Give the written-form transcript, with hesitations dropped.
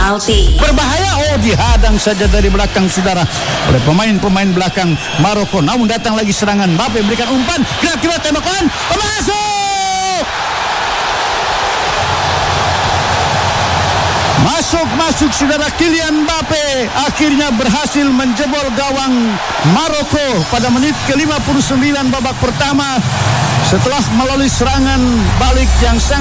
penalti. Berbahaya, dihadang saja dari belakang saudara oleh pemain-pemain belakang Maroko. Namun datang lagi serangan, Mbappe berikan umpan, kira-kira tembakan, masuk saudara. Kylian Mbappe akhirnya berhasil menjebol gawang Maroko pada menit ke-59 babak pertama setelah melalui serangan balik yang sangat